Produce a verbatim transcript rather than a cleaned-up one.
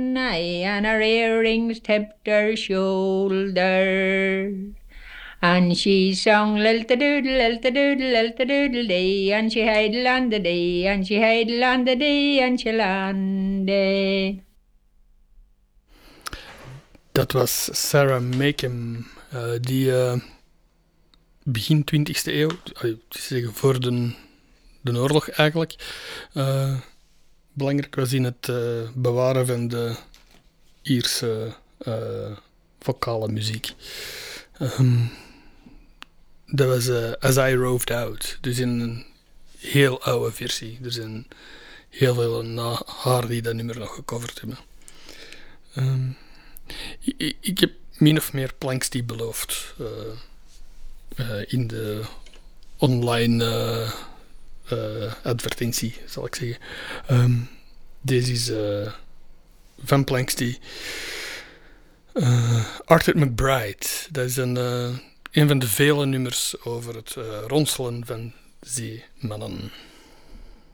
and her earrings tipped her shoulder. And she sung lilt-a-doodle, lilt-a-doodle, lilt-a-doodle day, and she hidle on the day, and she hidle on the day, and she landed. Dat was Sarah Mackem, uh, die uh, begin twintigste eeuw, uh, zeggen voor de, de oorlog eigenlijk, uh, belangrijk was in het uh, bewaren van de Ierse uh, vocale muziek. Um, dat was uh, As I Roved Out, dus in een heel oude versie. Er zijn heel veel na haar die dat nummer nog gecoverd hebben. Um, ik, ik heb min of meer Planxty beloofd uh, uh, in de online uh, uh, advertentie, zal ik zeggen. Um, deze is uh, van Planxty. Uh, Arthur McBride, dat is een, uh, een van de vele nummers over het uh, ronselen van zeemannen.